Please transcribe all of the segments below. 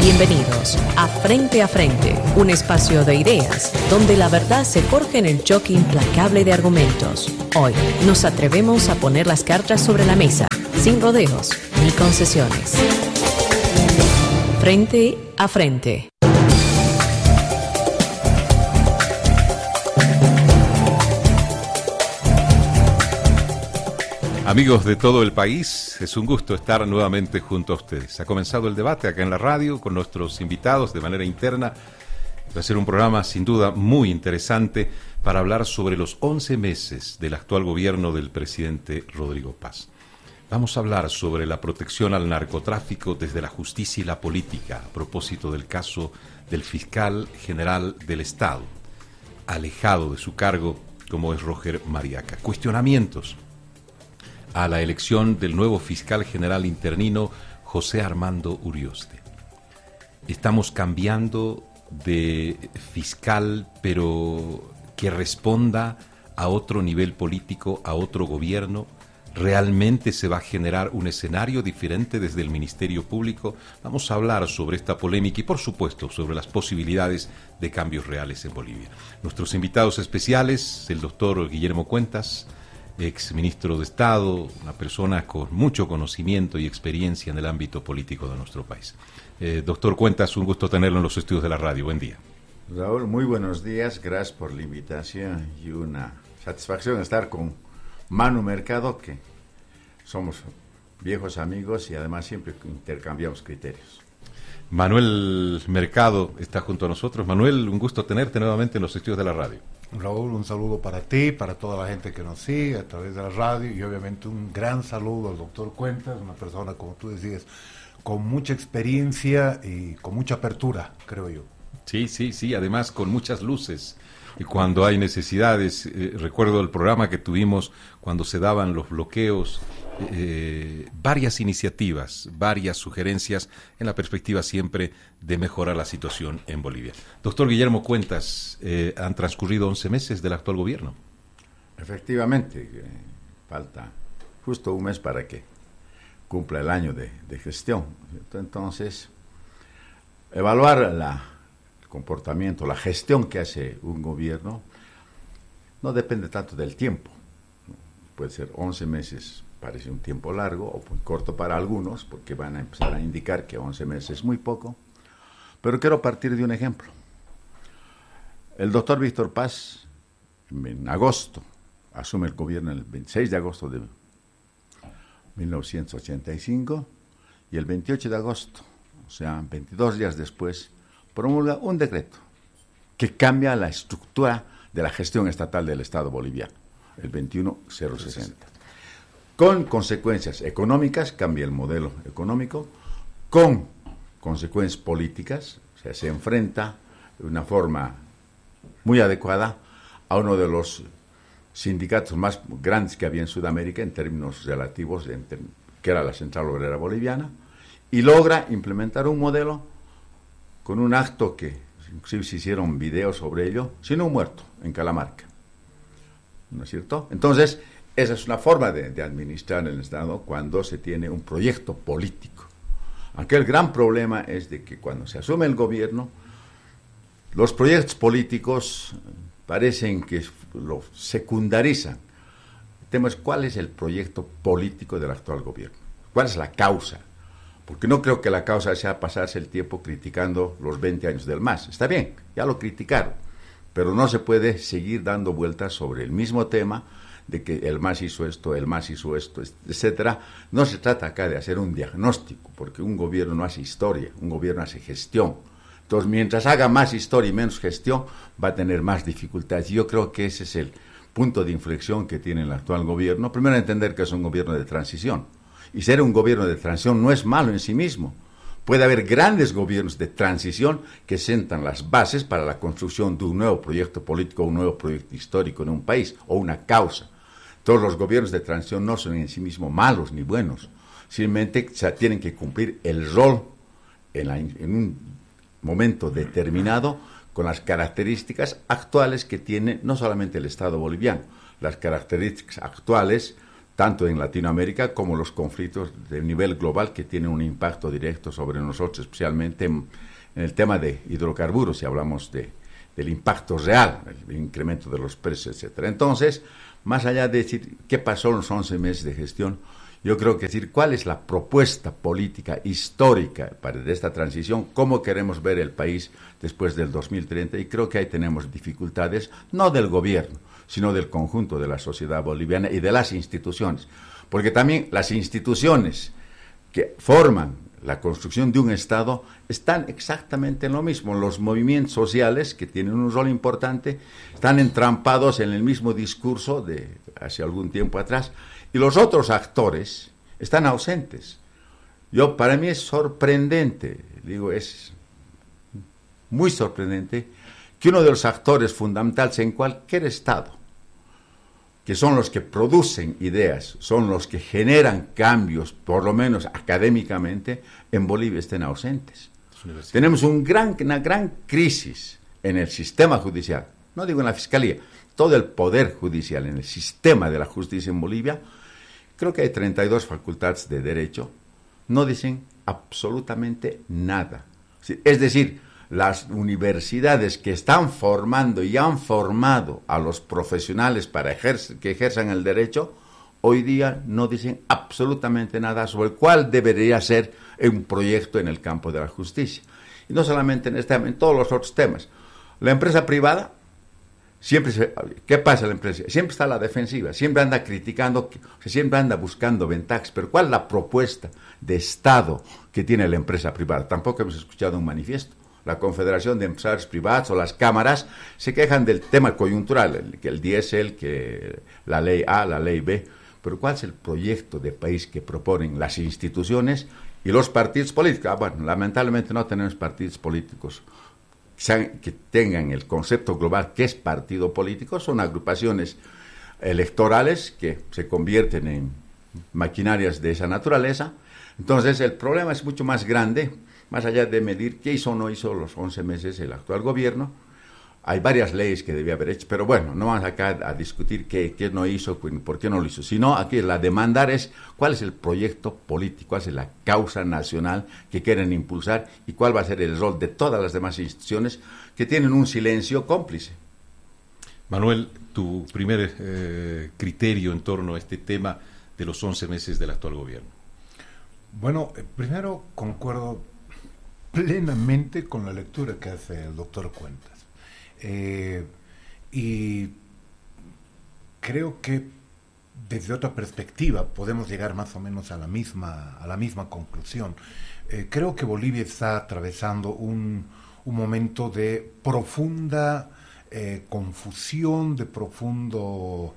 Bienvenidos a Frente, un espacio de ideas donde la verdad se forja en el choque implacable de argumentos. Hoy nos atrevemos a poner las cartas sobre la mesa, sin rodeos ni concesiones. Frente. Amigos de todo el país, es un gusto estar nuevamente junto a ustedes. Ha comenzado el debate acá en la radio con nuestros invitados de manera interna. Va a ser un programa sin duda muy interesante para hablar sobre los 11 meses del actual gobierno del presidente Rodrigo Paz. Vamos a hablar sobre la protección al narcotráfico desde la justicia y la política, a propósito del caso del fiscal general del Estado, alejado de su cargo como es Roger Mariaca. Cuestionamientos a la elección del nuevo fiscal general internino José Armando Urioste. Estamos cambiando de fiscal, pero que responda a otro nivel político, a otro gobierno. ¿Realmente se va a generar un escenario diferente desde el Ministerio Público? Vamos a hablar sobre esta polémica y, por supuesto, sobre las posibilidades de cambios reales en Bolivia. Nuestros invitados especiales, el doctor Guillermo Cuentas, ex ministro de Estado, una persona con mucho conocimiento y experiencia en el ámbito político de nuestro país. Doctor Cuentas, un gusto tenerlo en los estudios de la radio. Buen día. Raúl, muy buenos días, gracias por la invitación y una satisfacción estar con Manu Mercado, que somos viejos amigos y además siempre intercambiamos criterios. Manuel Mercado está junto a nosotros. Manuel, un gusto tenerte nuevamente en los estudios de la radio. Raúl, un saludo para ti, para toda la gente que nos sigue a través de la radio y obviamente un gran saludo al doctor Cuentas, una persona, como tú decías, con mucha experiencia y con mucha apertura, creo yo. Sí, además con muchas luces. Y cuando hay necesidades, recuerdo el programa que tuvimos cuando se daban los bloqueos, varias iniciativas, varias sugerencias en la perspectiva siempre de mejorar la situación en Bolivia. Doctor Guillermo Cuentas, han transcurrido 11 meses del actual gobierno. Efectivamente, falta justo un mes para que cumpla el año de gestión. Entonces, evaluar el comportamiento, la gestión que hace un gobierno, no depende tanto del tiempo. Puede ser 11 meses. Parece un tiempo largo o muy corto para algunos, porque van a empezar a indicar que 11 meses es muy poco. Pero quiero partir de un ejemplo. El doctor Víctor Paz, en agosto, asume el gobierno el 26 de agosto de 1985, y el 28 de agosto, o sea, 22 días después, promulga un decreto que cambia la estructura de la gestión estatal del Estado boliviano, el 21060. Con consecuencias económicas, cambia el modelo económico, con consecuencias políticas, o sea, se enfrenta de una forma muy adecuada a uno de los sindicatos más grandes que había en Sudamérica en términos relativos, que era la Central Obrera Boliviana, y logra implementar un modelo con un acto que inclusive se hicieron videos sobre ello, sin un muerto en Calamarca. ¿No es cierto? Entonces, esa es una forma de administrar el Estado cuando se tiene un proyecto político. Aunque el gran problema es de que cuando se asume el gobierno, los proyectos políticos parecen que lo secundarizan. El tema es cuál es el proyecto político del actual gobierno, cuál es la causa. Porque no creo que la causa sea pasarse el tiempo criticando los 20 años del MAS. Está bien, ya lo criticaron, pero no se puede seguir dando vueltas sobre el mismo tema de que el MAS hizo esto, etcétera. No se trata acá de hacer un diagnóstico, porque un gobierno no hace historia, un gobierno hace gestión. Entonces, mientras haga más historia y menos gestión, va a tener más dificultades. Y yo creo que ese es el punto de inflexión que tiene el actual gobierno. Primero, entender que es un gobierno de transición. Y ser un gobierno de transición no es malo en sí mismo. Puede haber grandes gobiernos de transición que sientan las bases para la construcción de un nuevo proyecto político, un nuevo proyecto histórico en un país o una causa. Todos los gobiernos de transición no son en sí mismos malos ni buenos, simplemente tienen que cumplir el rol en un momento determinado con las características actuales que tiene no solamente el Estado boliviano, las características actuales tanto en Latinoamérica como los conflictos de nivel global que tienen un impacto directo sobre nosotros, especialmente en el tema de hidrocarburos, si hablamos del impacto real, el incremento de los precios, etcétera. Entonces, más allá de decir qué pasó en los 11 meses de gestión, yo creo que decir cuál es la propuesta política histórica de esta transición, cómo queremos ver el país después del 2030, y creo que ahí tenemos dificultades, no del gobierno, sino del conjunto de la sociedad boliviana y de las instituciones, porque también las instituciones que forman la construcción de un Estado están exactamente en lo mismo. Los movimientos sociales, que tienen un rol importante, están entrampados en el mismo discurso de hace algún tiempo atrás, y los otros actores están ausentes. Para mí es sorprendente, es muy sorprendente que uno de los actores fundamentales en cualquier Estado, que son los que producen ideas, son los que generan cambios, por lo menos académicamente, en Bolivia estén ausentes. Tenemos una gran crisis en el sistema judicial, no digo en la fiscalía, todo el poder judicial, en el sistema de la justicia en Bolivia. Creo que hay 32 facultades de derecho, no dicen absolutamente nada. Es decir, las universidades que están formando y han formado a los profesionales para que ejerzan el derecho, hoy día no dicen absolutamente nada sobre cuál debería ser un proyecto en el campo de la justicia. Y no solamente en este tema, en todos los otros temas. La empresa privada, ¿qué pasa en la empresa? Siempre está a la defensiva, siempre anda criticando, siempre anda buscando ventajas, pero ¿cuál es la propuesta de Estado que tiene la empresa privada? Tampoco hemos escuchado un manifiesto. La Confederación de Empresarios Privados o las cámaras se quejan del tema coyuntural, que el diésel, que la ley A, la ley B, pero ¿cuál es el proyecto de país que proponen las instituciones y los partidos políticos? Bueno, lamentablemente no tenemos partidos políticos que tengan el concepto global que es partido político, son agrupaciones electorales que se convierten en maquinarias de esa naturaleza. Entonces el problema es mucho más grande, más allá de medir qué hizo o no hizo los 11 meses el actual gobierno. Hay varias leyes que debía haber hecho, pero bueno, no vamos acá a discutir qué no hizo, por qué no lo hizo, sino aquí la demandar es cuál es el proyecto político, cuál es la causa nacional que quieren impulsar y cuál va a ser el rol de todas las demás instituciones que tienen un silencio cómplice. Manuel, tu primer criterio en torno a este tema de los 11 meses del actual gobierno. Bueno, primero concuerdo plenamente con la lectura que hace el doctor Cuentas. Y creo que desde otra perspectiva podemos llegar más o menos a la misma conclusión. Creo que Bolivia está atravesando un momento de profunda confusión, de profunda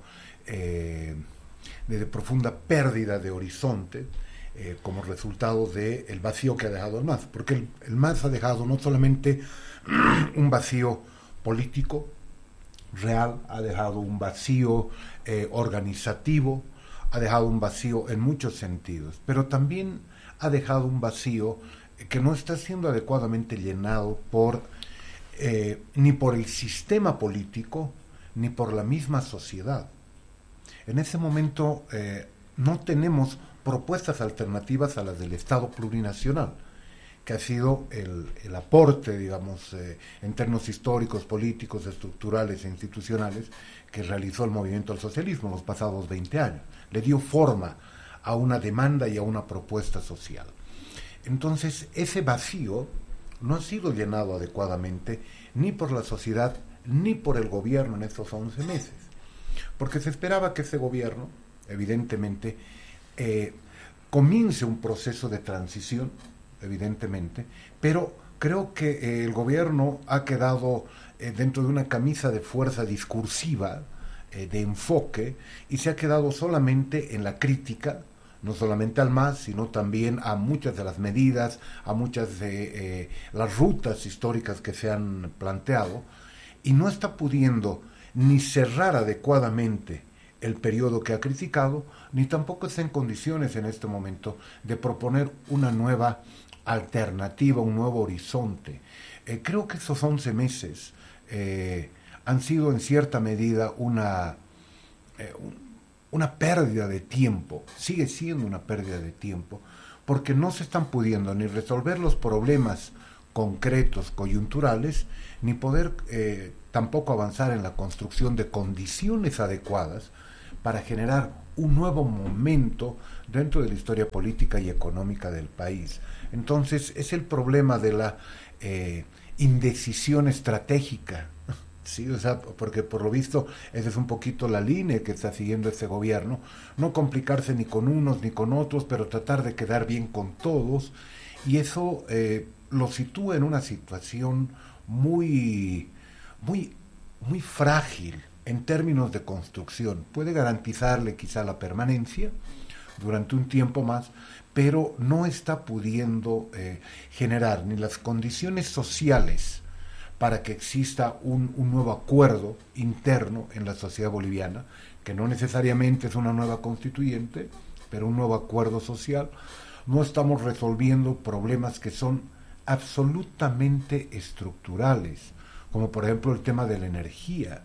pérdida de horizonte, como resultado del vacío que ha dejado el MAS, porque el MAS ha dejado no solamente un vacío político real, ha dejado un vacío organizativo, ha dejado un vacío en muchos sentidos, pero también ha dejado un vacío que no está siendo adecuadamente llenado ni por el sistema político ni por la misma sociedad. En ese momento no tenemos propuestas alternativas a las del Estado plurinacional, que ha sido el aporte, digamos, en términos históricos, políticos, estructurales e institucionales que realizó el movimiento al socialismo en los pasados 20 años. Le dio forma a una demanda y a una propuesta social. Entonces, ese vacío no ha sido llenado adecuadamente ni por la sociedad ni por el gobierno en estos 11 meses, porque se esperaba que ese gobierno, evidentemente, comience un proceso de transición, evidentemente, pero creo que el gobierno ha quedado dentro de una camisa de fuerza discursiva, de enfoque, y se ha quedado solamente en la crítica, no solamente al MAS, sino también a muchas de las medidas, a muchas de las rutas históricas que se han planteado, y no está pudiendo ni cerrar adecuadamente el periodo que ha criticado, ni tampoco está en condiciones en este momento de proponer una nueva alternativa, un nuevo horizonte. Creo que esos 11 meses han sido en cierta medida una pérdida de tiempo, sigue siendo una pérdida de tiempo, porque no se están pudiendo ni resolver los problemas concretos, coyunturales, ni poder tampoco avanzar en la construcción de condiciones adecuadas para generar un nuevo momento dentro de la historia política y económica del país. Entonces, es el problema de la indecisión estratégica, ¿sí? O sea, porque por lo visto esa es un poquito la línea que está siguiendo este gobierno, no complicarse ni con unos ni con otros, pero tratar de quedar bien con todos, y eso lo sitúa en una situación muy frágil en términos de construcción. Puede garantizarle quizá la permanencia durante un tiempo más, pero no está pudiendo generar ni las condiciones sociales para que exista un nuevo acuerdo interno en la sociedad boliviana, que no necesariamente es una nueva constituyente, pero un nuevo acuerdo social. No estamos resolviendo problemas que son absolutamente estructurales, como por ejemplo el tema de la energía.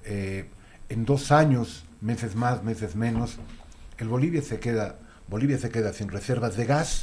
En 2 años, meses más, meses menos, Bolivia se queda sin reservas de gas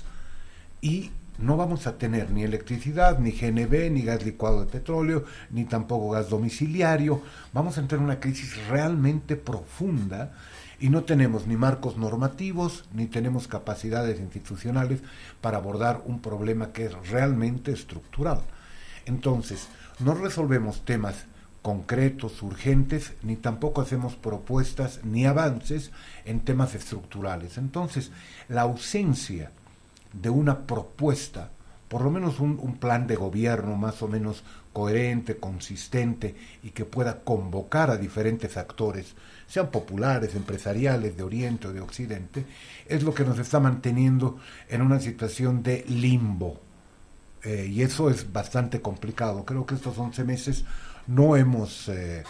y no vamos a tener ni electricidad, ni GNB, ni gas licuado de petróleo, ni tampoco gas domiciliario. Vamos a entrar en una crisis realmente profunda y no tenemos ni marcos normativos, ni tenemos capacidades institucionales para abordar un problema que es realmente estructural. Entonces, no resolvemos temas concretos, urgentes, ni tampoco hacemos propuestas ni avances en temas estructurales. Entonces, la ausencia de una propuesta, por lo menos un plan de gobierno más o menos coherente, consistente y que pueda convocar a diferentes actores, sean populares, empresariales, de Oriente o de Occidente, es lo que nos está manteniendo en una situación de limbo. Y eso es bastante complicado. Creo que estos 11 meses no hemos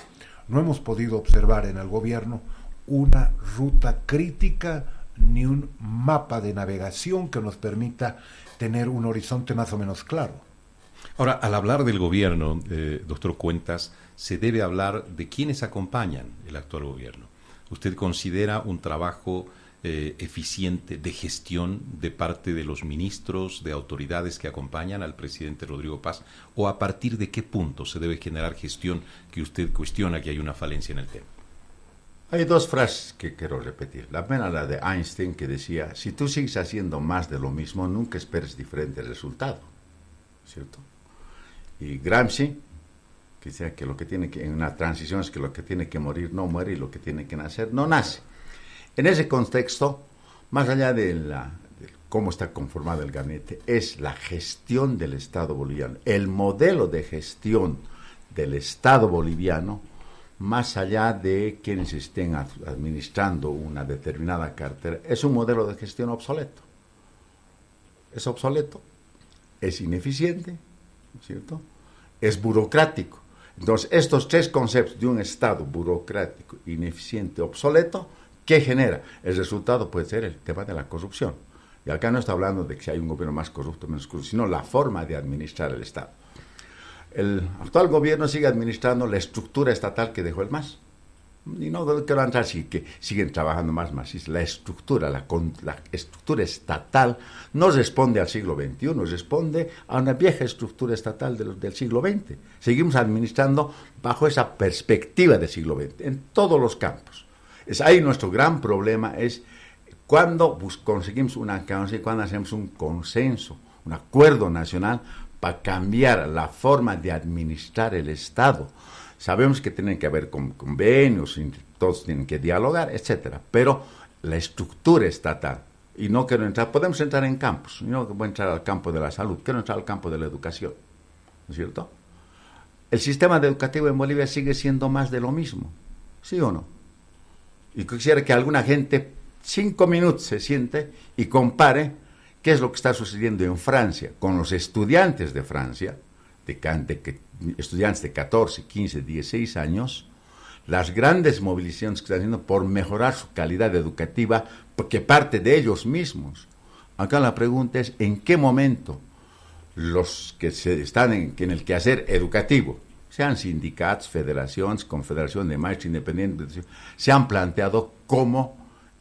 podido observar en el gobierno una ruta crítica ni un mapa de navegación que nos permita tener un horizonte más o menos claro. Ahora, al hablar del gobierno, doctor Cuentas, se debe hablar de quienes acompañan el actual gobierno. ¿Usted considera un trabajo eficiente de gestión de parte de los ministros, de autoridades que acompañan al presidente Rodrigo Paz? ¿O a partir de qué punto se debe generar gestión que usted cuestiona que hay una falencia en el tema? Hay 2 frases que quiero repetir. La primera, la de Einstein, que decía: si tú sigues haciendo más de lo mismo, nunca esperes diferente resultado, ¿cierto? Y Gramsci, que decía que lo que tiene que, en una transición, es que lo que tiene que morir no muere y lo que tiene que nacer no nace. En ese contexto, más allá de cómo está conformado el gabinete, es la gestión del Estado boliviano, el modelo de gestión del Estado boliviano, más allá de quienes estén administrando una determinada cartera, es un modelo de gestión obsoleto. Es obsoleto, es ineficiente, ¿cierto? Es burocrático. Entonces, estos 3 conceptos de un Estado burocrático, ineficiente, obsoleto, ¿qué genera? El resultado puede ser el tema de la corrupción. Y acá no está hablando de que si hay un gobierno más corrupto o menos corrupto, sino la forma de administrar el Estado. El actual gobierno sigue administrando la estructura estatal que dejó el MAS. Y no quiero entrar si que siguen trabajando más. La estructura, la estructura estatal no responde al siglo XXI, responde a una vieja estructura estatal del siglo XX. Seguimos administrando bajo esa perspectiva del siglo XX, en todos los campos. Ahí nuestro gran problema es cuando conseguimos cuando hacemos un consenso, un acuerdo nacional para cambiar la forma de administrar el Estado. Sabemos que tienen que haber convenios, todos tienen que dialogar, etcétera, pero la estructura estatal, y no quiero entrar, podemos entrar en campos, no voy a entrar al campo de la salud, quiero entrar al campo de la educación, ¿no es cierto? El sistema educativo en Bolivia sigue siendo más de lo mismo, ¿sí o no? Y quisiera que alguna gente 5 minutos se siente y compare qué es lo que está sucediendo en Francia con los estudiantes de Francia, estudiantes de 14, 15, 16 años, las grandes movilizaciones que están haciendo por mejorar su calidad educativa, porque parte de ellos mismos. Acá la pregunta es, ¿en qué momento los que están en el quehacer educativo, sean sindicatos, federaciones, confederación de maestros independientes, se han planteado cómo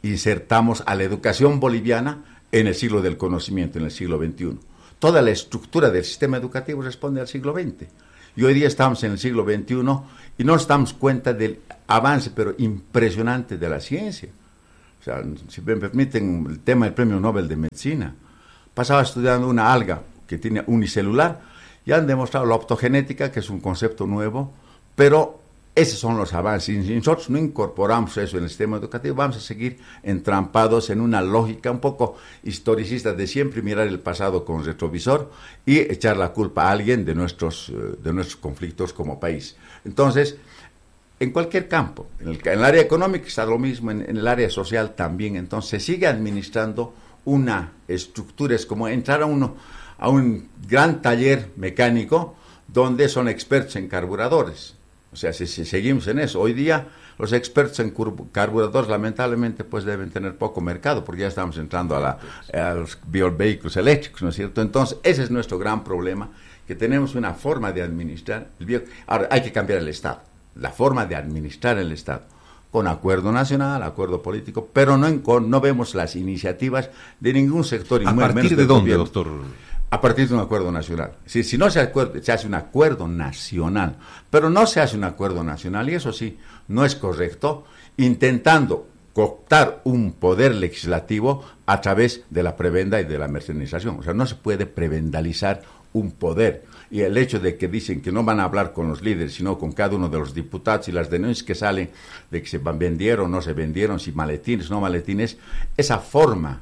insertamos a la educación boliviana en el siglo del conocimiento, en el siglo XXI. Toda la estructura del sistema educativo responde al siglo XX. Y hoy día estamos en el siglo XXI y no nos damos cuenta del avance, pero impresionante, de la ciencia. O sea, si me permiten, el tema del Premio Nobel de Medicina. Pasaba estudiando una alga que tiene unicelular y han demostrado la optogenética, que es un concepto nuevo, pero esos son los avances. Si nosotros no incorporamos eso en el sistema educativo, vamos a seguir entrampados en una lógica un poco historicista de siempre mirar el pasado con retrovisor y echar la culpa a alguien de nuestros conflictos como país. Entonces, en cualquier campo, en el área económica está lo mismo, en el área social también. Entonces, se sigue administrando una estructura, es como entrar a un gran taller mecánico donde son expertos en carburadores. O sea, si seguimos en eso, hoy día los expertos en carburadores lamentablemente pues deben tener poco mercado, porque ya estamos entrando a los biovehículos eléctricos, ¿no es cierto? Entonces, ese es nuestro gran problema, que tenemos una forma de administrar Ahora, hay que cambiar el Estado, la forma de administrar el Estado, con acuerdo nacional, acuerdo político, pero no vemos las iniciativas de ningún sector. ¿A partir de dónde, doctor? A partir de un acuerdo nacional. Si no se hace un acuerdo nacional, pero no se hace un acuerdo nacional, y eso sí, no es correcto, intentando cooptar un poder legislativo a través de la prebenda y de la mercantilización. O sea, no se puede prebendalizar un poder. Y el hecho de que dicen que no van a hablar con los líderes, sino con cada uno de los diputados, y las denuncias que salen de que se vendieron, no se vendieron, si maletines, no maletines, esa forma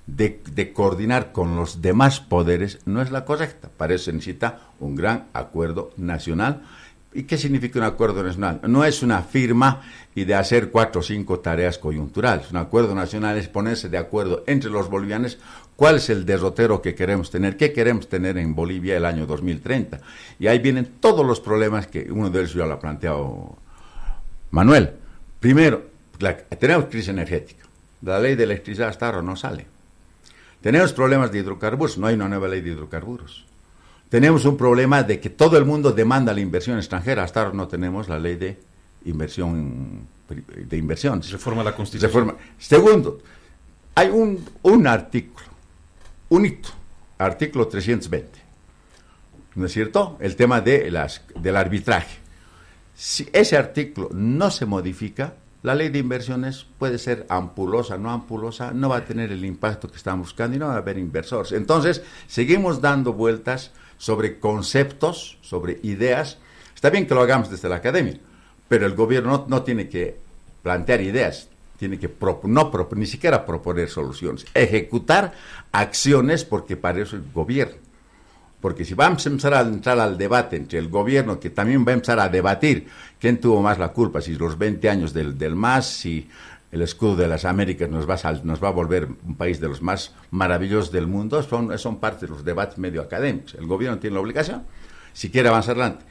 de coordinar con los demás poderes no es la correcta. Para eso se necesita un gran acuerdo nacional. ¿Y qué significa un acuerdo nacional? No es una firma y de hacer 4 o 5 tareas coyunturales. Un acuerdo nacional es ponerse de acuerdo entre los bolivianos cuál es el derrotero que queremos tener, qué queremos tener en Bolivia el año 2030. Y ahí vienen todos los problemas que uno de ellos ya lo ha planteado Manuel. Primero, tenemos crisis energética. La ley de electricidad hasta ahora no sale. Tenemos problemas de hidrocarburos, no hay una nueva ley de hidrocarburos. Tenemos un problema de que todo el mundo demanda la inversión extranjera, hasta ahora no tenemos la ley de inversiones. Reforma la Constitución. Segundo, hay un artículo, un hito, artículo 320, ¿no es cierto? El tema del arbitraje. Si ese artículo no se modifica, la ley de inversiones puede ser ampulosa, no va a tener el impacto que estamos buscando y no va a haber inversores. Entonces, seguimos dando vueltas sobre conceptos, sobre ideas. Está bien que lo hagamos desde la academia, pero el gobierno no tiene que plantear ideas, tiene que ni siquiera proponer soluciones, ejecutar acciones, porque para eso es el gobierno. Porque si vamos a empezar a entrar al debate entre el gobierno, que también va a empezar a debatir quién tuvo más la culpa, si los 20 años del MAS, si el escudo de las Américas nos va a volver un país de los más maravillosos del mundo, son parte de los debates medio académicos. El gobierno tiene la obligación, si quiere avanzar adelante,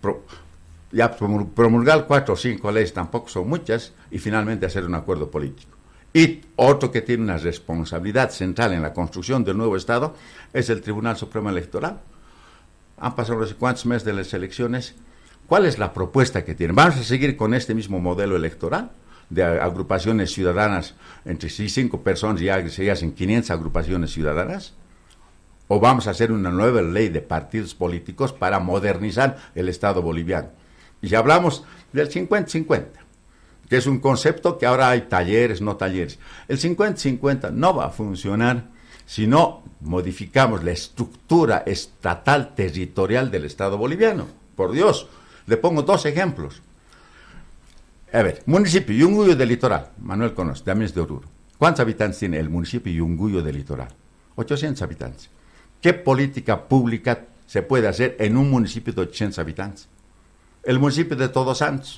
promulgar 4 o 5 leyes, tampoco son muchas, y finalmente hacer un acuerdo político. Y otro que tiene una responsabilidad central en la construcción del nuevo Estado es el Tribunal Supremo Electoral. Han pasado no sé cuántos meses de las elecciones. ¿Cuál es la propuesta que tienen? ¿Vamos a seguir con este mismo modelo electoral de agrupaciones ciudadanas entre 5 personas y ya se hacen 500 agrupaciones ciudadanas? ¿O vamos a hacer una nueva ley de partidos políticos para modernizar el Estado boliviano? Y ya hablamos del 50-50. Que es un concepto que ahora hay talleres, no talleres. El 50-50 no va a funcionar si no modificamos la estructura estatal territorial del Estado boliviano. Por Dios, le pongo 2 ejemplos. A ver, municipio Yunguyo del Litoral, Manuel conoce, también es de Oruro. ¿Cuántos habitantes tiene el municipio Yunguyo del Litoral? 800 habitantes. ¿Qué política pública se puede hacer en un municipio de 800 habitantes? El municipio de Todos Santos.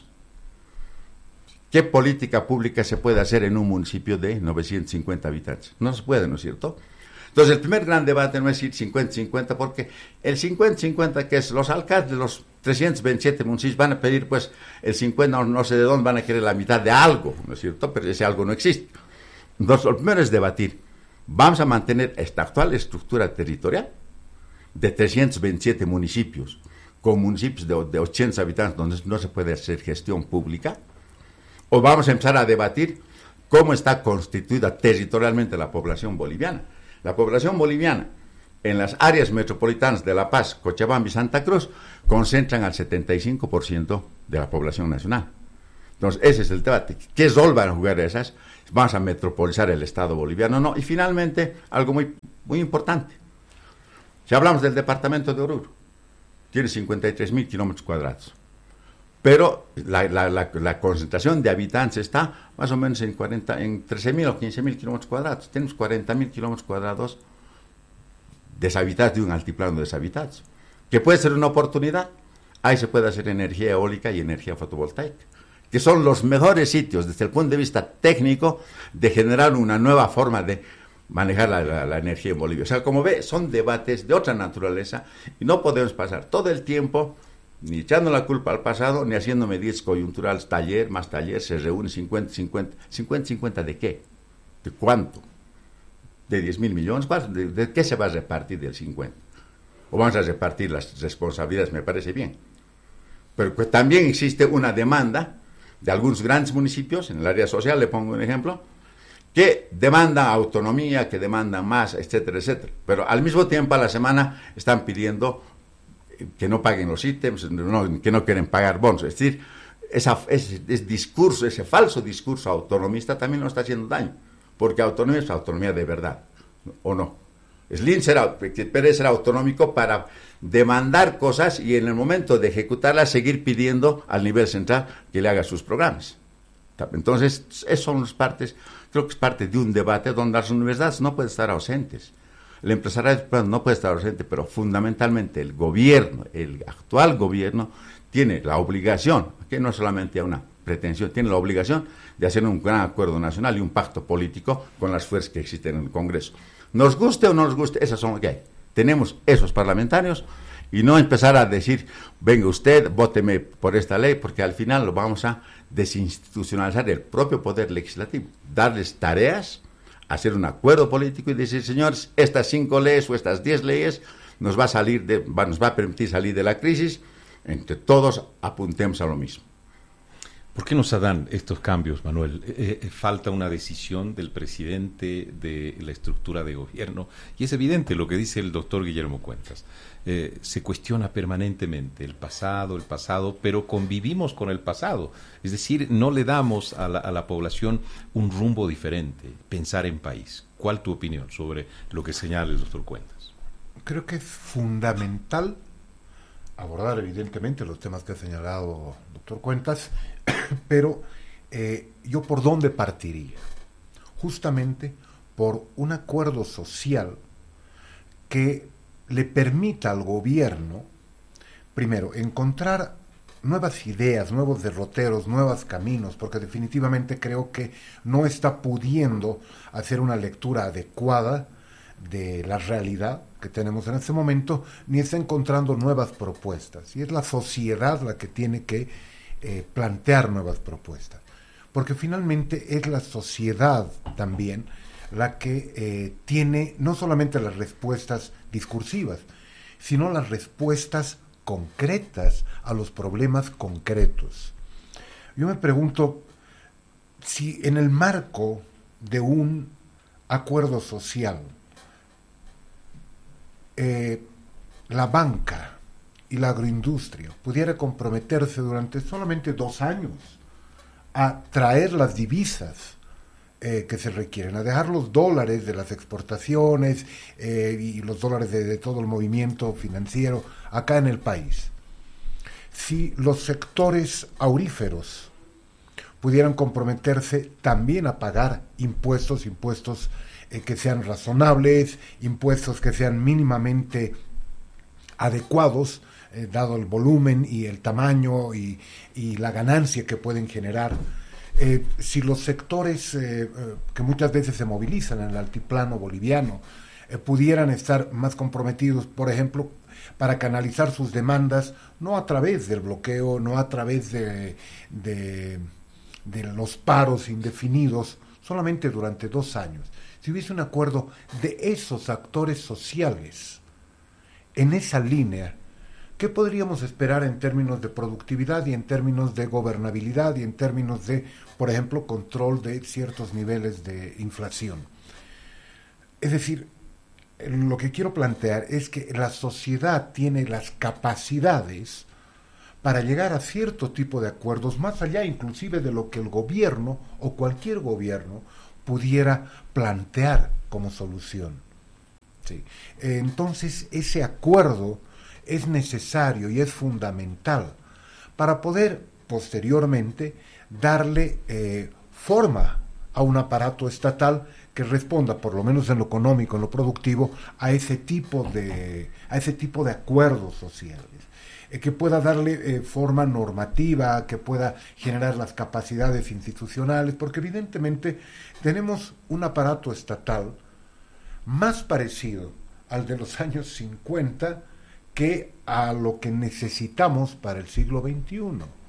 ¿Qué política pública se puede hacer en un municipio de 950 habitantes? No se puede, ¿no es cierto? Entonces, el primer gran debate no es ir 50-50, porque el 50-50, que es los alcaldes de los 327 municipios, van a pedir, pues, el 50, no sé de dónde, van a querer la mitad de algo, ¿no es cierto? Pero ese algo no existe. Entonces, lo primero es debatir. ¿Vamos a mantener esta actual estructura territorial de 327 municipios, con municipios de 80 habitantes, donde no se puede hacer gestión pública? ¿O vamos a empezar a debatir cómo está constituida territorialmente la población boliviana. La población boliviana en las áreas metropolitanas de La Paz, Cochabamba y Santa Cruz concentran al 75% de la población nacional. Entonces, ese es el debate. ¿Qué rol van a jugar esas? ¿Vamos a metropolizar el Estado boliviano? No. Y finalmente, algo muy importante. Si hablamos del departamento de Oruro, tiene 53.000 kilómetros cuadrados. Pero la concentración de habitantes está más o menos en 13.000 o 15.000 kilómetros cuadrados. Tenemos 40.000 kilómetros cuadrados deshabitados, de un altiplano deshabitados. ¿Que puede ser una oportunidad? Ahí se puede hacer energía eólica y energía fotovoltaica, que son los mejores sitios desde el punto de vista técnico de generar una nueva forma de manejar la energía en Bolivia. O sea, como ve, son debates de otra naturaleza y no podemos pasar todo el tiempo ni echando la culpa al pasado, ni haciendo medidas coyunturales, taller, más taller, se reúne 50 ¿de qué? ¿De cuánto? ¿De 10.000 millones? ¿De qué se va a repartir del 50? ¿O vamos a repartir las responsabilidades? Me parece bien. Pero pues también existe una demanda de algunos grandes municipios, en el área social, le pongo un ejemplo, que demandan autonomía, que demandan más, etcétera, etcétera. Pero al mismo tiempo a la semana están pidiendo que no paguen los ítems, que no quieren pagar bonos. Es decir, ese falso discurso autonomista también nos está haciendo daño, porque autonomía es autonomía de verdad, ¿o no? Slim puede ser autonómico para demandar cosas y en el momento de ejecutarlas seguir pidiendo al nivel central que le haga sus programas. Entonces, esas son las partes, creo que es parte de un debate donde las universidades no pueden estar ausentes. El empresariado no puede estar ausente, pero fundamentalmente el gobierno, el actual gobierno, tiene la obligación, que no solamente una pretensión, tiene la obligación de hacer un gran acuerdo nacional y un pacto político con las fuerzas que existen en el Congreso. Nos guste o no nos guste, esas son lo que hay. Tenemos esos parlamentarios y no empezar a decir, venga usted, vóteme por esta ley, porque al final lo vamos a desinstitucionalizar el propio poder legislativo, darles tareas, hacer un acuerdo político y decir, señores, estas 5 leyes o estas 10 leyes nos va a permitir salir de la crisis, entre todos apuntemos a lo mismo. ¿Por qué no se dan estos cambios, Manuel? Falta una decisión del presidente de la estructura de gobierno y es evidente lo que dice el doctor Guillermo Cuentas. Se cuestiona permanentemente el pasado, pero convivimos con el pasado. Es decir, no le damos a la población un rumbo diferente, pensar en país. ¿Cuál tu opinión sobre lo que señala el doctor Cuentas? Creo que es fundamental abordar evidentemente los temas que ha señalado el doctor Cuentas, pero yo por dónde partiría, justamente por un acuerdo social que le permita al gobierno, primero, encontrar nuevas ideas, nuevos derroteros, nuevos caminos, porque definitivamente creo que no está pudiendo hacer una lectura adecuada de la realidad que tenemos en este momento, ni está encontrando nuevas propuestas. Y es la sociedad la que tiene que plantear nuevas propuestas, porque finalmente es la sociedad también la que tiene no solamente las respuestas discursivas, sino las respuestas concretas a los problemas concretos. Yo me pregunto si en el marco de un acuerdo social la banca y la agroindustria pudiera comprometerse durante solamente 2 años a traer las divisas que se requieren, a dejar los dólares de las exportaciones y los dólares de todo el movimiento financiero acá en el país. Si los sectores auríferos pudieran comprometerse también a pagar impuestos que sean razonables, impuestos que sean mínimamente adecuados, dado el volumen y el tamaño y la ganancia que pueden generar. Si los sectores que muchas veces se movilizan en el altiplano boliviano pudieran estar más comprometidos, por ejemplo, para canalizar sus demandas, no a través del bloqueo, no a través de los paros indefinidos, solamente durante 2 años. Si hubiese un acuerdo de esos actores sociales en esa línea, ¿qué podríamos esperar en términos de productividad y en términos de gobernabilidad y en términos de, por ejemplo, control de ciertos niveles de inflación? Es decir, lo que quiero plantear es que la sociedad tiene las capacidades para llegar a cierto tipo de acuerdos, más allá inclusive de lo que el gobierno o cualquier gobierno pudiera plantear como solución. Sí. Entonces, ese acuerdo es necesario y es fundamental para poder posteriormente darle forma a un aparato estatal que responda, por lo menos en lo económico, en lo productivo, a ese tipo de acuerdos sociales, que pueda darle forma normativa, que pueda generar las capacidades institucionales, porque evidentemente tenemos un aparato estatal más parecido al de los años 50 que a lo que necesitamos para el siglo XXI.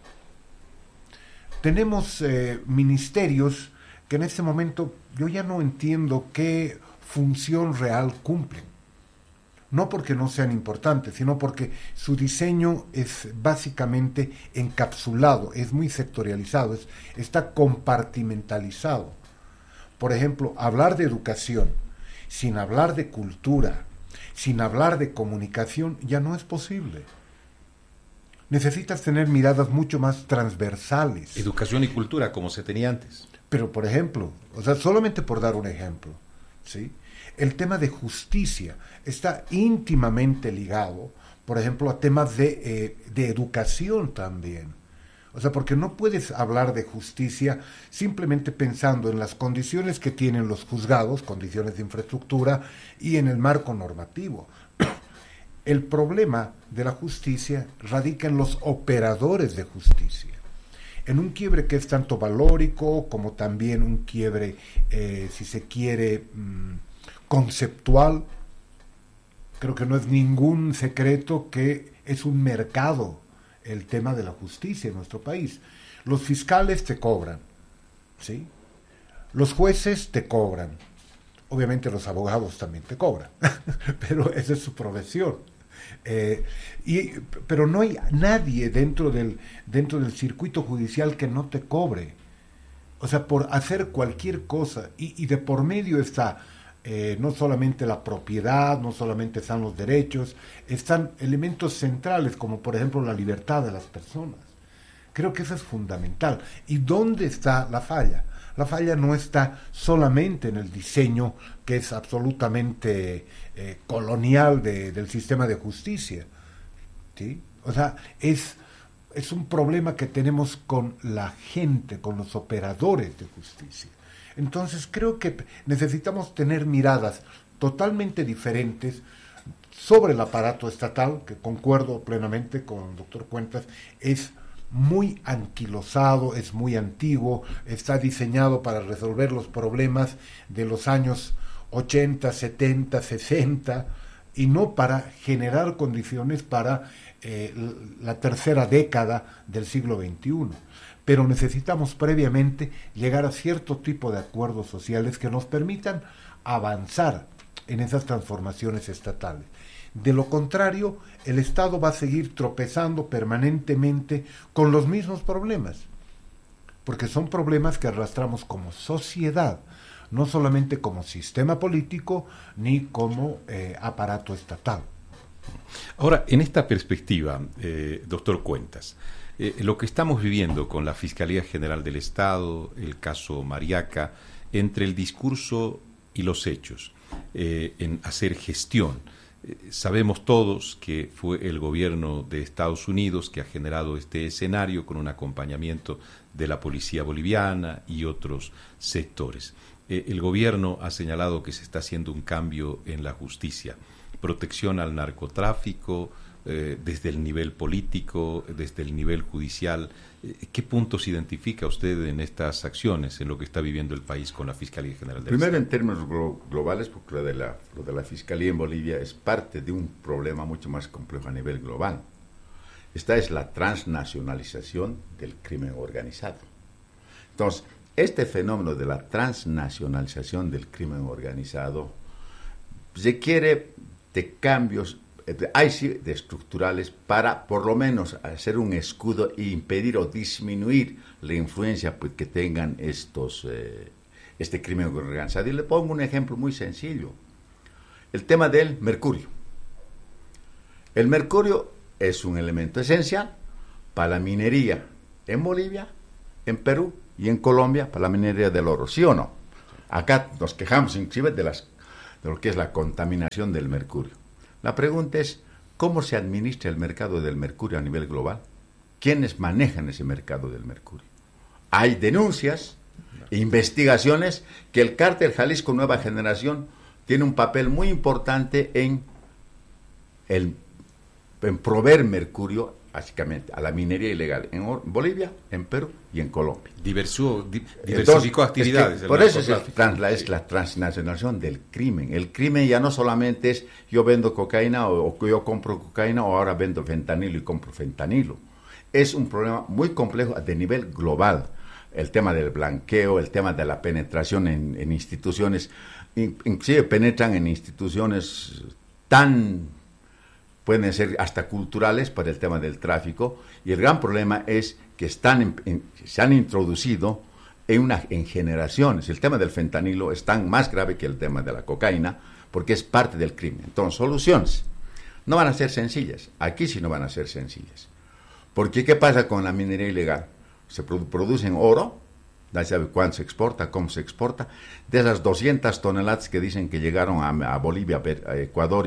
Tenemos ministerios que en este momento yo ya no entiendo qué función real cumplen. No porque no sean importantes, sino porque su diseño es básicamente encapsulado, es muy sectorializado, está compartimentalizado. Por ejemplo, hablar de educación sin hablar de cultura, sin hablar de comunicación, ya no es posible. Necesitas tener miradas mucho más transversales. Educación y cultura, como se tenía antes. Pero, por ejemplo, o sea, solamente por dar un ejemplo, ¿sí? El tema de justicia está íntimamente ligado, por ejemplo, a temas de educación también. O sea, porque no puedes hablar de justicia simplemente pensando en las condiciones que tienen los juzgados, condiciones de infraestructura y en el marco normativo. El problema de la justicia radica en los operadores de justicia, en un quiebre que es tanto valórico como también un quiebre, si se quiere, conceptual. Creo que no es ningún secreto que es un mercado el tema de la justicia en nuestro país. Los fiscales te cobran, ¿sí? Los jueces te cobran. Obviamente los abogados también te cobran, pero esa es su profesión. Pero no hay nadie dentro del circuito judicial que no te cobre. O sea, por hacer cualquier cosa, y de por medio está no solamente la propiedad, no solamente están los derechos, están elementos centrales como por ejemplo la libertad de las personas. Creo que eso es fundamental. ¿Y dónde está la falla? La falla no está solamente en el diseño que es absolutamente colonial del sistema de justicia, ¿sí? O sea, es un problema que tenemos con la gente, con los operadores de justicia. Entonces creo que necesitamos tener miradas totalmente diferentes sobre el aparato estatal, que concuerdo plenamente con el doctor Cuentas, es muy anquilosado, es muy antiguo, está diseñado para resolver los problemas de los años 80, 70, 60, y no para generar condiciones para la tercera década del siglo XXI. Pero necesitamos previamente llegar a cierto tipo de acuerdos sociales que nos permitan avanzar en esas transformaciones estatales. De lo contrario, el Estado va a seguir tropezando permanentemente con los mismos problemas, porque son problemas que arrastramos como sociedad, no solamente como sistema político ni como aparato estatal. Ahora, en esta perspectiva, doctor Cuentas, lo que estamos viviendo con la Fiscalía General del Estado, el caso Mariaca, entre el discurso y los hechos, en hacer gestión. Sabemos todos que fue el gobierno de Estados Unidos que ha generado este escenario con un acompañamiento de la policía boliviana y otros sectores. El gobierno ha señalado que se está haciendo un cambio en la justicia, protección al narcotráfico, desde el nivel político, desde el nivel judicial. ¿Qué puntos identifica usted en estas acciones, en lo que está viviendo el país con la Fiscalía General del Primero, Estado? en términos globales, porque lo de la Fiscalía en Bolivia es parte de un problema mucho más complejo a nivel global. Esta es la transnacionalización del crimen organizado. Entonces, este fenómeno de la transnacionalización del crimen organizado requiere de cambios hay sí de estructurales para por lo menos hacer un escudo e impedir o disminuir la influencia pues, que tengan este crimen organizado. Y le pongo un ejemplo muy sencillo. El tema del mercurio. El mercurio es un elemento esencial para la minería en Bolivia, en Perú y en Colombia, para la minería del oro, ¿sí o no? Acá nos quejamos inclusive de lo que es la contaminación del mercurio. La pregunta es, ¿cómo se administra el mercado del mercurio a nivel global? ¿Quiénes manejan ese mercado del mercurio? Hay denuncias e investigaciones que el cártel Jalisco Nueva Generación tiene un papel muy importante en proveer mercurio, básicamente, a la minería ilegal en Bolivia, en Perú y en Colombia. Diversificó actividades. Por eso es la transnacionalización del crimen. El crimen ya no solamente es yo vendo cocaína o yo compro cocaína o ahora vendo fentanilo y compro fentanilo. Es un problema muy complejo de nivel global. El tema del blanqueo, el tema de la penetración en instituciones, inclusive penetran en instituciones pueden ser hasta culturales para el tema del tráfico, y el gran problema es que se han introducido en generaciones. El tema del fentanilo es tan más grave que el tema de la cocaína, porque es parte del crimen. Entonces, soluciones no van a ser sencillas. Aquí sí no van a ser sencillas. Porque, ¿qué pasa con la minería ilegal? Se producen oro, ya sabe cuánto se exporta, cómo se exporta. De esas 200 toneladas que dicen que llegaron a Bolivia, a Ecuador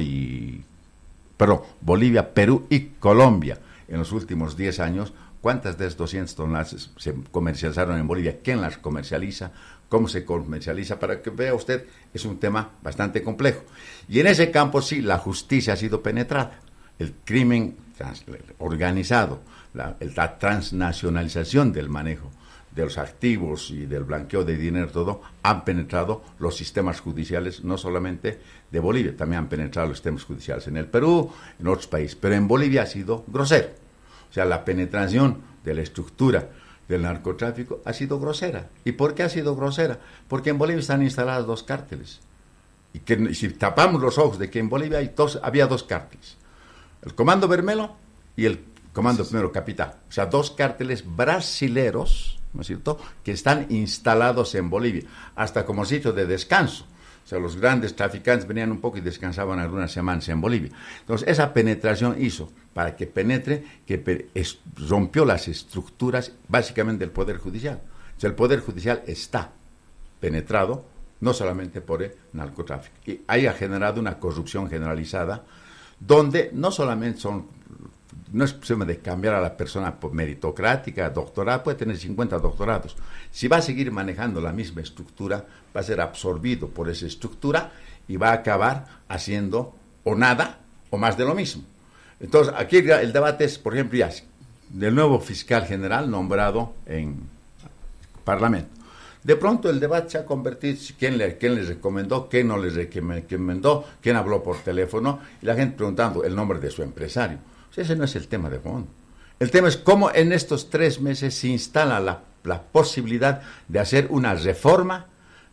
Bolivia, Perú y Colombia en los últimos 10 años, ¿cuántas de esas 200 toneladas se comercializaron en Bolivia? ¿Quién las comercializa? ¿Cómo se comercializa? Para que vea usted, es un tema bastante complejo. Y en ese campo sí, la justicia ha sido penetrada. El crimen organizado, la transnacionalización del manejo de los activos y del blanqueo de dinero, todo, han penetrado los sistemas judiciales, no solamente de Bolivia, también han penetrado los sistemas judiciales en el Perú, en otros países, pero en Bolivia ha sido grosero. O sea, la penetración de la estructura del narcotráfico ha sido grosera. ¿Y por qué ha sido grosera? Porque en Bolivia están instaladas 2 cárteles. Y si tapamos los ojos de que en Bolivia había 2 cárteles, el Comando Bermelo y el Comando Primero Capital. O sea, 2 cárteles brasileros, ¿no es cierto?, que están instalados en Bolivia, hasta como sitio de descanso. O sea, los grandes traficantes venían un poco y descansaban algunas semanas en Bolivia. Entonces, esa penetración hizo, para que penetre, rompió las estructuras, básicamente, del Poder Judicial. O sea, el Poder Judicial está penetrado, no solamente por el narcotráfico. Y ahí ha generado una corrupción generalizada, donde no solamente no es problema de cambiar a la persona por meritocrática, doctorado, puede tener 50 doctorados. Si va a seguir manejando la misma estructura, va a ser absorbido por esa estructura y va a acabar haciendo o nada o más de lo mismo. Entonces, aquí el debate es, por ejemplo, ya del nuevo fiscal general nombrado en Parlamento. De pronto el debate se ha convertido, ¿quién le recomendó? ¿Quién no le recomendó? ¿Quién habló por teléfono? Y la gente preguntando el nombre de su empresario. O sea, ese no es el tema de fondo. El tema es cómo en estos 3 meses se instala la posibilidad de hacer una reforma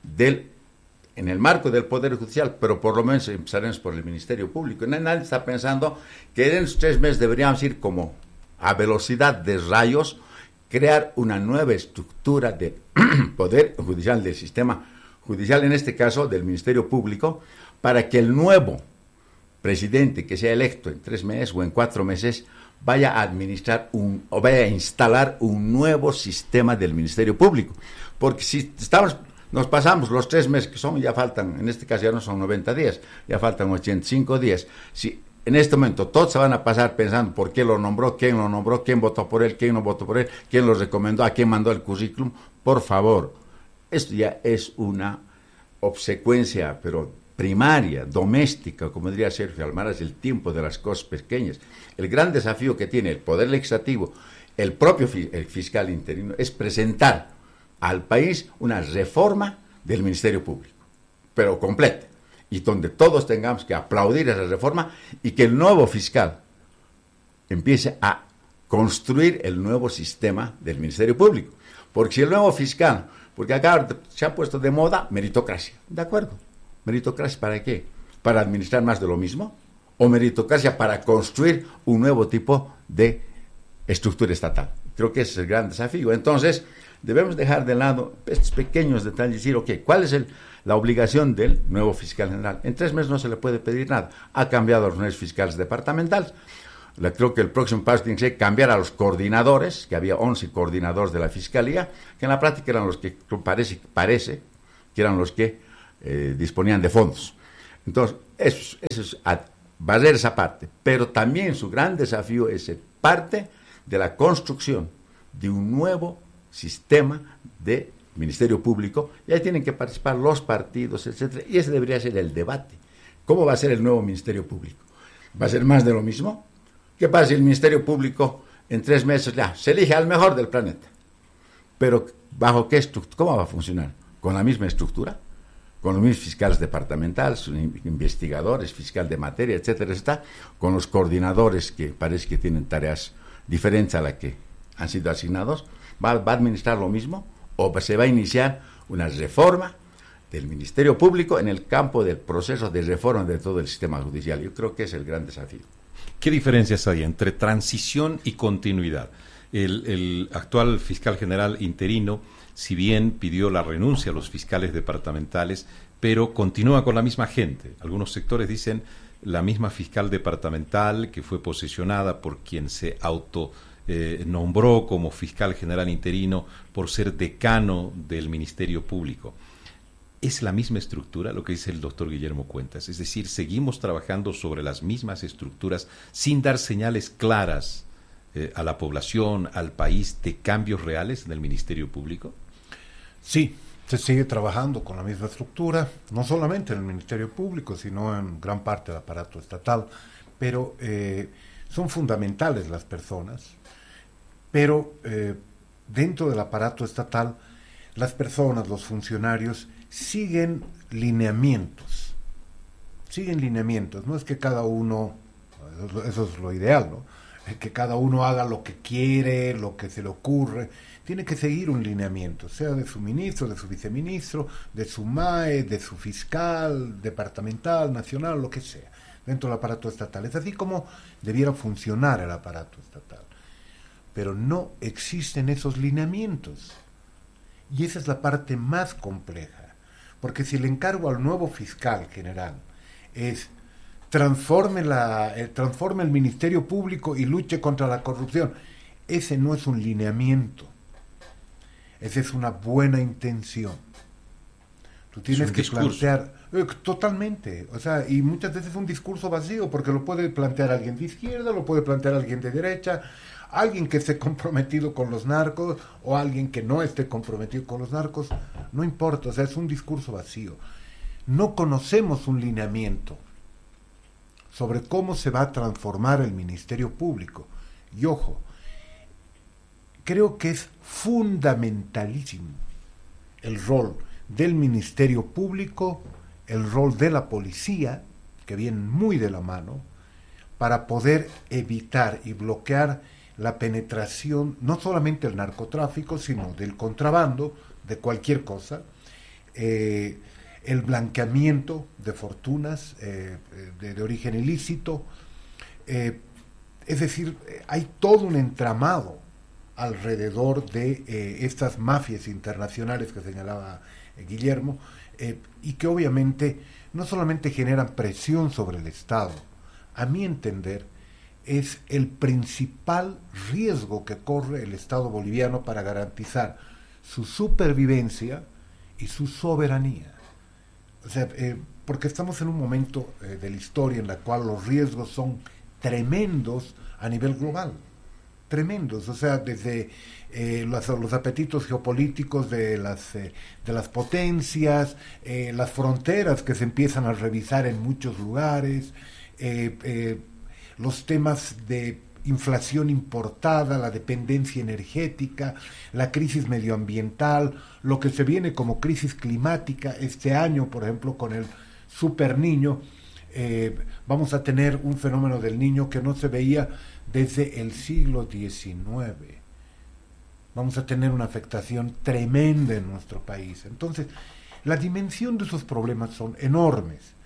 en el marco del Poder Judicial, pero por lo menos empezaremos por el Ministerio Público. Nadie está pensando que en estos 3 meses deberíamos ir como a velocidad de rayos, crear una nueva estructura del Poder Judicial, del sistema judicial, en este caso del Ministerio Público, para que el nuevo presidente que sea electo en 3 meses o en 4 meses vaya a administrar o vaya a instalar un nuevo sistema del Ministerio Público. Porque si nos pasamos los 3 meses que son, ya faltan, en este caso ya no son 90 días, ya faltan 85 días. Si en este momento todos se van a pasar pensando por qué lo nombró, quién votó por él, quién no votó por él, quién lo recomendó, a quién mandó el currículum, por favor, esto ya es una obsecuencia, pero primaria, doméstica, como diría Sergio Almaraz, el tiempo de las cosas pequeñas. El gran desafío que tiene el Poder Legislativo, el propio el fiscal interino, es presentar al país una reforma del Ministerio Público, pero completa, y donde todos tengamos que aplaudir esa reforma y que el nuevo fiscal empiece a construir el nuevo sistema del Ministerio Público. Porque si el nuevo fiscal, porque acá se ha puesto de moda meritocracia, ¿de acuerdo? ¿Meritocracia para qué? ¿Para administrar más de lo mismo? o meritocracia para construir un nuevo tipo de estructura estatal. Creo que ese es el gran desafío. Entonces, debemos dejar de lado estos pequeños detalles y decir, ok, ¿cuál es la obligación del nuevo fiscal general? En 3 meses no se le puede pedir nada. Ha cambiado los nuevos fiscales departamentales. Creo que el próximo paso tiene que ser cambiar a los coordinadores, que había 11 coordinadores de la Fiscalía, que en la práctica eran los que, parece que eran los que disponían de fondos. Entonces, eso es va a ser esa parte. Pero también su gran desafío es ser parte de la construcción de un nuevo sistema de Ministerio Público, y ahí tienen que participar los partidos, etcétera, y ese debería ser el debate. ¿Cómo va a ser el nuevo Ministerio Público? ¿Va a ser más de lo mismo? ¿Qué pasa si el Ministerio Público en 3 meses ya se elige al mejor del planeta? Pero ¿bajo qué estructura? ¿Cómo va a funcionar? ¿Con la misma estructura? ¿Con los mismos fiscales departamentales, investigadores, fiscal de materia, etcétera, etcétera? ¿Con los coordinadores que parece que tienen tareas diferentes a las que han sido asignados? ¿Va a administrar lo mismo? ¿O se va a iniciar una reforma del Ministerio Público en el campo del proceso de reforma de todo el sistema judicial? Yo creo que es el gran desafío. ¿Qué diferencias hay entre transición y continuidad? El actual fiscal general interino, si bien pidió la renuncia a los fiscales departamentales, pero continúa con la misma gente. Algunos sectores dicen la misma fiscal departamental que fue posesionada por quien se nombró como fiscal general interino por ser decano del Ministerio Público. ¿Es la misma estructura lo que dice el doctor Guillermo Cuentas? Es decir, ¿seguimos trabajando sobre las mismas estructuras sin dar señales claras a la población, al país, de cambios reales en el Ministerio Público? Sí, se sigue trabajando con la misma estructura, no solamente en el Ministerio Público, sino en gran parte del aparato estatal, pero son fundamentales las personas, pero dentro del aparato estatal, las personas, los funcionarios, siguen lineamientos, no es que cada uno, eso es lo ideal, ¿no? Que cada uno haga lo que quiere, lo que se le ocurre, tiene que seguir un lineamiento, sea de su ministro, de su viceministro, de su MAE, de su fiscal, departamental, nacional, lo que sea, dentro del aparato estatal. Es así como debiera funcionar el aparato estatal. Pero no existen esos lineamientos. Y esa es la parte más compleja. Porque si el encargo al nuevo fiscal general es transforme el Ministerio Público y luche contra la corrupción, ese no es un lineamiento. Esa es una buena intención. Tú tienes que plantear totalmente, o sea, y muchas veces es un discurso vacío, porque lo puede plantear alguien de izquierda, lo puede plantear alguien de derecha, alguien que esté comprometido con los narcos o alguien que no esté comprometido con los narcos, no importa, o sea, es un discurso vacío. No conocemos un lineamiento sobre cómo se va a transformar el Ministerio Público. Y ojo, creo que es fundamentalísimo el rol del Ministerio Público, el rol de la policía, que vienen muy de la mano, para poder evitar y bloquear la penetración, no solamente del narcotráfico, sino del contrabando, de cualquier cosa, el blanqueamiento de fortunas de origen ilícito, es decir, hay todo un entramado alrededor de estas mafias internacionales que señalaba Guillermo, y que obviamente no solamente generan presión sobre el Estado, a mi entender, es el principal riesgo que corre el Estado boliviano para garantizar su supervivencia y su soberanía. O sea, porque estamos en un momento de la historia en la cual los riesgos son tremendos a nivel global. Tremendos, o sea, desde los apetitos geopolíticos de las potencias, las fronteras que se empiezan a revisar en muchos lugares, los temas de inflación importada, la dependencia energética, la crisis medioambiental, lo que se viene como crisis climática. Este año, por ejemplo, con el Super Niño, vamos a tener un fenómeno del Niño que no se veía desde el siglo XIX. Vamos a tener una afectación tremenda en nuestro país. Entonces, la dimensión de esos problemas son enormes.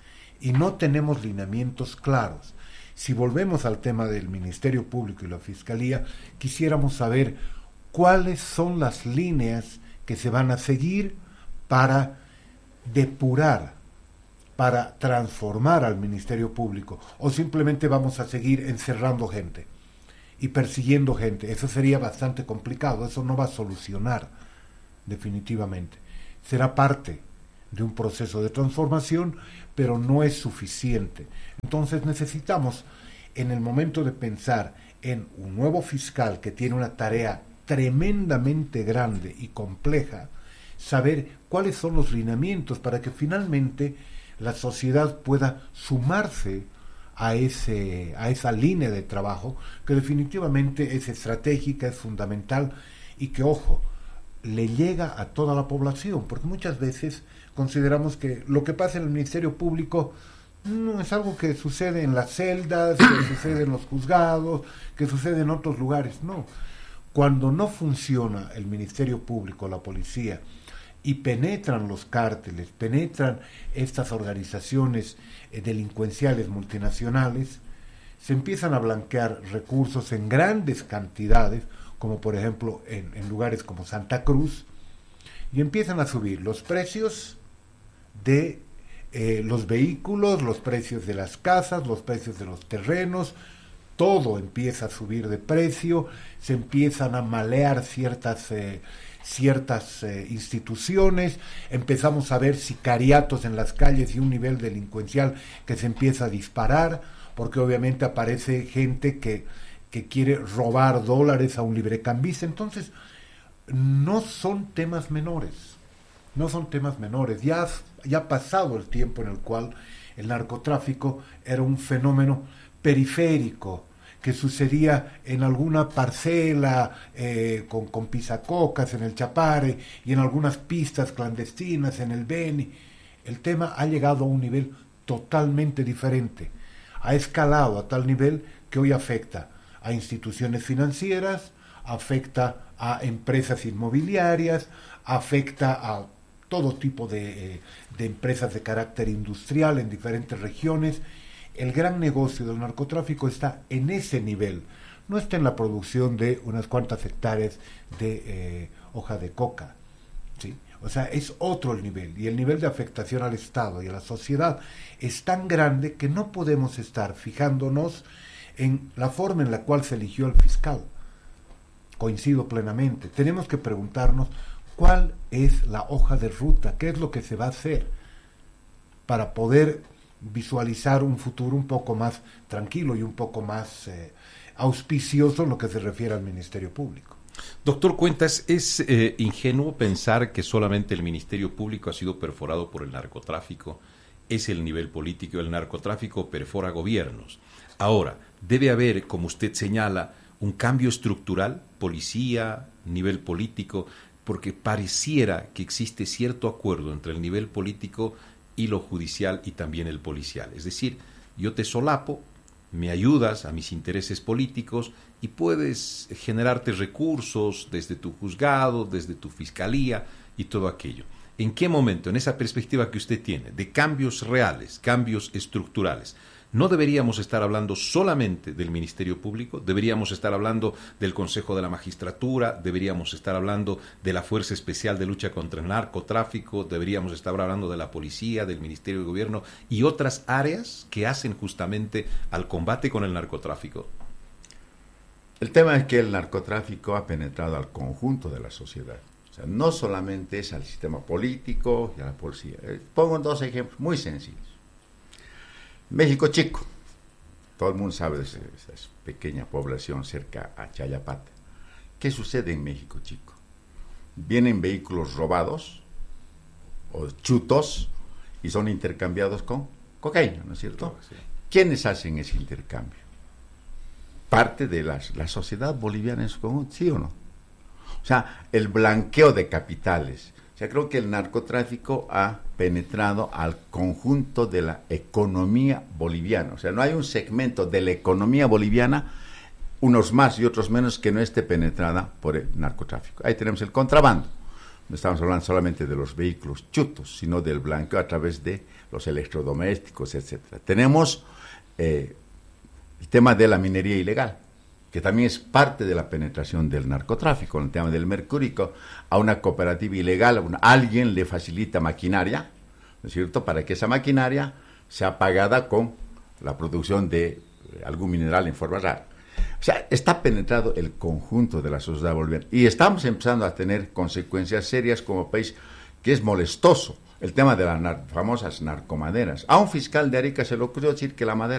y no tenemos lineamientos claros. Si volvemos al tema del Ministerio Público y la Fiscalía, quisiéramos saber cuáles son las líneas que se van a seguir para depurar, para transformar al Ministerio Público, o simplemente vamos a seguir encerrando gente y persiguiendo gente. Eso sería bastante complicado, eso no va a solucionar definitivamente. Será parte de un proceso de transformación, pero no es suficiente. Entonces necesitamos, en el momento de pensar en un nuevo fiscal que tiene una tarea tremendamente grande y compleja, saber cuáles son los lineamientos para que finalmente la sociedad pueda sumarse a esa línea de trabajo que definitivamente es estratégica, es fundamental y que, ojo, le llega a toda la población, porque muchas veces consideramos que lo que pasa en el Ministerio Público no es algo que sucede en las celdas, que sucede en los juzgados, que sucede en otros lugares. No, cuando no funciona el Ministerio Público, la policía, y penetran los cárteles, penetran estas organizaciones delincuenciales multinacionales, se empiezan a blanquear recursos en grandes cantidades, como por ejemplo en lugares como Santa Cruz, y empiezan a subir los precios de los vehículos, los precios de las casas, los precios de los terrenos, todo empieza a subir de precio, se empiezan a malear ciertas instituciones, empezamos a ver sicariatos en las calles y un nivel delincuencial que se empieza a disparar, porque obviamente aparece gente que quiere robar dólares a un librecambista. Entonces, no son temas menores, ya ha pasado el tiempo en el cual el narcotráfico era un fenómeno periférico, que sucedía en alguna parcela con pisacocas en el Chapare y en algunas pistas clandestinas en el Beni. El tema ha llegado a un nivel totalmente diferente, ha escalado a tal nivel que hoy afecta a instituciones financieras, afecta a empresas inmobiliarias, afecta a todo tipo de empresas de carácter industrial en diferentes regiones. El gran negocio del narcotráfico está en ese nivel, no está en la producción de unas cuantas hectáreas de hoja de coca, ¿sí? O sea, es otro el nivel, y el nivel de afectación al Estado y a la sociedad es tan grande que no podemos estar fijándonos en la forma en la cual se eligió el fiscal. Coincido plenamente, tenemos que preguntarnos cuál es la hoja de ruta, qué es lo que se va a hacer para poder visualizar un futuro un poco más tranquilo y un poco más auspicioso en lo que se refiere al Ministerio Público. Doctor Cuentas, ¿es ingenuo pensar que solamente el Ministerio Público ha sido perforado por el narcotráfico? Es el nivel político, el narcotráfico perfora gobiernos. Ahora, debe haber, como usted señala, un cambio estructural, policía, nivel político, porque pareciera que existe cierto acuerdo entre el nivel político y lo judicial y también el policial. Es decir, yo te solapo, me ayudas a mis intereses políticos y puedes generarte recursos desde tu juzgado, desde tu fiscalía y todo aquello. ¿En qué momento, en esa perspectiva que usted tiene, de cambios reales, cambios estructurales, no deberíamos estar hablando solamente del Ministerio Público? Deberíamos estar hablando del Consejo de la Magistratura, deberíamos estar hablando de la Fuerza Especial de Lucha contra el Narcotráfico, deberíamos estar hablando de la Policía, del Ministerio de Gobierno y otras áreas que hacen justamente al combate con el narcotráfico. El tema es que el narcotráfico ha penetrado al conjunto de la sociedad. O sea, no solamente es al sistema político y a la policía. Pongo dos ejemplos muy sencillos. México Chico, todo el mundo sabe de esa pequeña población cerca a Chayapata. ¿Qué sucede en México Chico? Vienen vehículos robados o chutos y son intercambiados con cocaína, ¿no es cierto? Sí. ¿Quiénes hacen ese intercambio? Parte de la sociedad boliviana en su conjunto, ¿sí o no? O sea, el blanqueo de capitales. O sea, creo que el narcotráfico ha penetrado al conjunto de la economía boliviana. O sea, no hay un segmento de la economía boliviana, unos más y otros menos, que no esté penetrada por el narcotráfico. Ahí tenemos el contrabando. no estamos hablando solamente de los vehículos chutos, sino del blanqueo a través de los electrodomésticos, etcétera. Tenemos el tema de la minería ilegal, que también es parte de la penetración del narcotráfico, el tema del mercúrico. A una cooperativa ilegal, alguien le facilita maquinaria, ¿no es cierto?, para que esa maquinaria sea pagada con la producción de algún mineral en forma rara. O sea, está penetrado el conjunto de la sociedad boliviana y estamos empezando a tener consecuencias serias como país, que es molestoso el tema de las famosas narcomaderas. A un fiscal de Arica se le ocurrió decir que la madera